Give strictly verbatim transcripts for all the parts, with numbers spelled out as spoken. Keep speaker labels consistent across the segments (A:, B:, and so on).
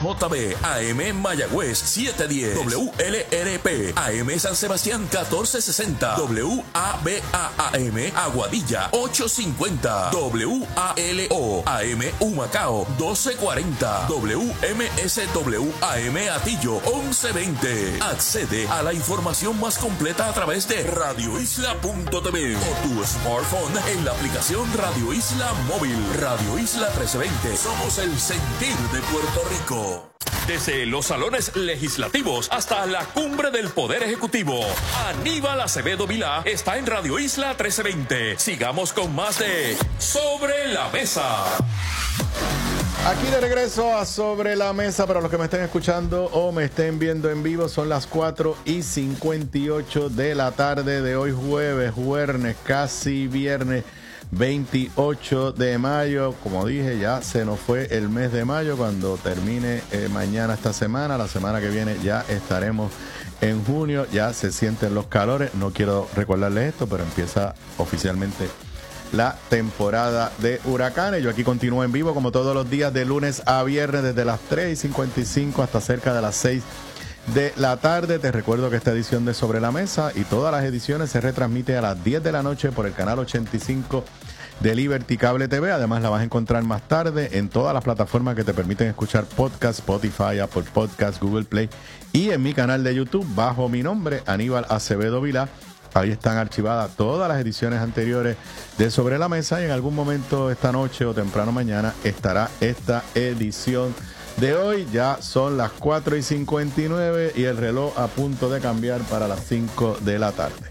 A: J B, A M Mayagüez setecientos diez, W L R P, A M San Sebastián catorce sesenta, W A B A A M Aguadilla ochocientos cincuenta, W A L O A M Humacao doce cuarenta, W M S W A M Atillo once veinte. Accede a la información más completa a través de radio isla punto t v o tu smartphone en la aplicación Radio Isla Móvil. Radio Isla trece veinte. Somos el sentir de Puerto Rico. Desde los salones legislativos hasta la cumbre del Poder Ejecutivo, Aníbal Acevedo Vilá está en Radio Isla trece veinte. Sigamos con más de Sobre la Mesa.
B: Aquí de regreso a Sobre la Mesa. Para los que me estén escuchando o me estén viendo en vivo, son las cuatro y cincuenta y ocho de la tarde de hoy jueves, jueves, casi viernes veintiocho de mayo. Como dije, ya se nos fue el mes de mayo. Cuando termine eh, mañana esta semana, la semana que viene ya estaremos en junio. Ya se sienten los calores. No quiero recordarles esto, pero empieza oficialmente la temporada de huracanes. Yo aquí continúo en vivo como todos los días de lunes a viernes desde las tres y cincuenta y cinco hasta cerca de las seis de la tarde. Te recuerdo que esta edición de Sobre la Mesa y todas las ediciones se retransmite a las diez de la noche por el canal ochenta y cinco de Liberty Cable T V. Además la vas a encontrar más tarde en todas las plataformas que te permiten escuchar podcast, Spotify, Apple Podcast, Google Play y en mi canal de YouTube bajo mi nombre, Aníbal Acevedo Vilá. Ahí están archivadas todas las ediciones anteriores de Sobre la Mesa y en algún momento esta noche o temprano mañana estará esta edición de hoy. Ya son las cuatro y cincuenta y nueve y el reloj a punto de cambiar para las cinco de la tarde.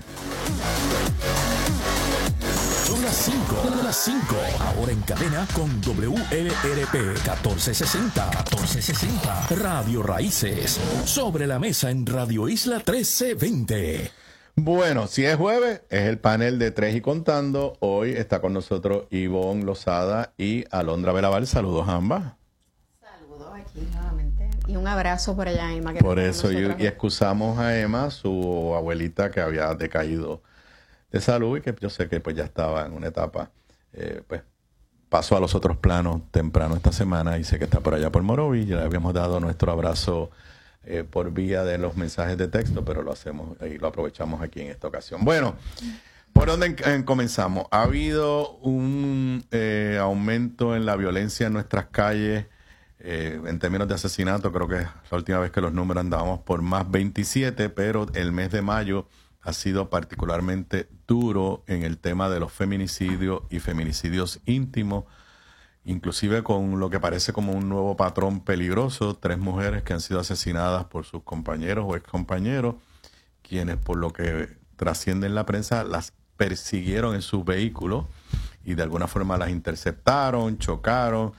A: Son las cinco, las cinco. Ahora en cadena con W L R P catorce sesenta, catorce sesenta. Radio Raíces. Sobre la Mesa en Radio Isla trece veinte.
B: Bueno, si es jueves, es el panel de Tres y Contando. Hoy está con nosotros Ivonne Lozada y Alondra Belaval. Saludos a ambas.
C: Saludos aquí nuevamente. Y un abrazo por allá, Emma. Que
B: por eso, y, y excusamos a Emma, su abuelita que había decaído de salud y que yo sé que pues ya estaba en una etapa, eh, pues pasó a los otros planos temprano esta semana y sé que está por allá por Morovis. Ya le habíamos dado nuestro abrazo Eh, por vía de los mensajes de texto, pero lo hacemos y lo aprovechamos aquí en esta ocasión. Bueno, ¿por dónde en, en comenzamos? Ha habido un eh, aumento en la violencia en nuestras calles, eh, en términos de asesinato. Creo que es la última vez que los números andábamos por más veintisiete, pero el mes de mayo ha sido particularmente duro en el tema de los feminicidios y feminicidios íntimos, inclusive con lo que parece como un nuevo patrón peligroso. Tres mujeres que han sido asesinadas por sus compañeros o excompañeros, quienes por lo que trasciende en la prensa las persiguieron en sus vehículos y de alguna forma las interceptaron, chocaron.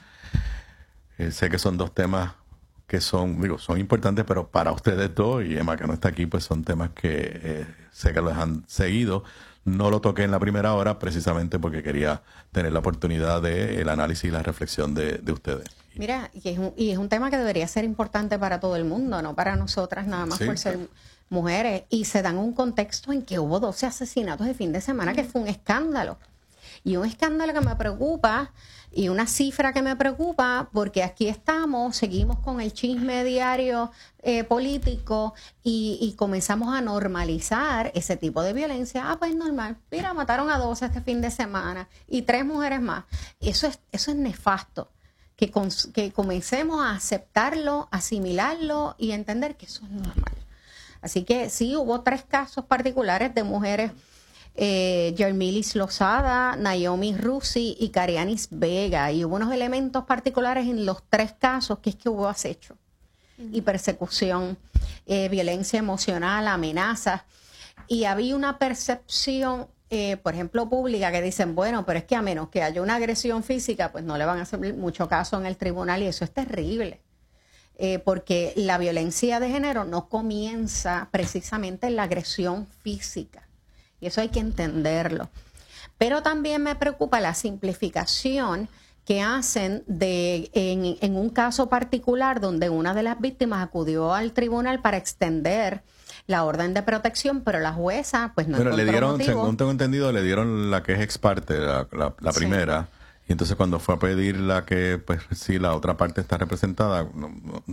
B: Eh, sé que son dos temas que son, digo, son importantes, pero para ustedes dos, y Emma que no está aquí, pues son temas que eh, sé que los han seguido. No lo toqué en la primera hora precisamente porque quería tener la oportunidad de el análisis y la reflexión de, de ustedes.
C: Mira, y es, un, y es un tema que debería ser importante para todo el mundo, no para nosotras nada más, sí, por ser mujeres. Y se dan un contexto en que hubo doce asesinatos de fin de semana, que fue un escándalo. Y un escándalo que me preocupa y una cifra que me preocupa, porque aquí estamos, seguimos con el chisme diario eh, político y, y comenzamos a normalizar ese tipo de violencia. Ah, pues normal. Mira, mataron a doce este fin de semana y tres mujeres más. Eso es, eso es nefasto. Que, con, que comencemos a aceptarlo, asimilarlo y entender que eso es normal. Así que sí, hubo tres casos particulares de mujeres. Eh, Yermilis Lozada, Naomi Rusi y Carianis Vega, y hubo unos elementos particulares en los tres casos, que es que hubo acecho uh-huh. y persecución, eh, violencia emocional, amenazas, y había una percepción, eh, por ejemplo, pública, que dicen, bueno, pero es que a menos que haya una agresión física, pues no le van a hacer mucho caso en el tribunal, y eso es terrible. Eh, porque la violencia de género no comienza precisamente en la agresión física. Y eso hay que entenderlo. Pero también me preocupa la simplificación que hacen de en, en un caso particular donde una de las víctimas acudió al tribunal para extender la orden de protección, pero la jueza pues no
B: bueno,
C: encontró
B: le dieron,
C: motivo.
B: Según tengo entendido, le dieron la que es ex parte, la, la, la primera. Sí. Y entonces cuando fue a pedir la que, pues sí, la otra parte está representada, no, no,